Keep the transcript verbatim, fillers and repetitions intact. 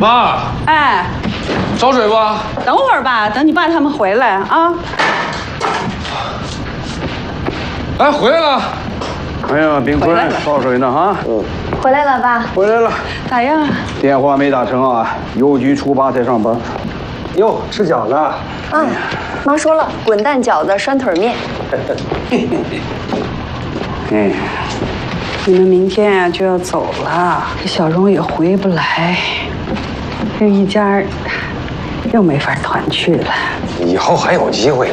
妈， 哎， 烧水不？ 等会儿吧，等你爸他们回来啊。 哎，回来了。 哎呀，冰坤烧水呢哈？ 嗯，回来了，爸。 回来了。 咋样？ 电话没打成啊，邮局初八才上班。 哟，吃饺子啊？ 嗯，妈说了，滚蛋饺子、拴腿面。 哎， 你们明天呀就要走了，这小荣也回不来，这一家又没法团聚了。 以后还有机会。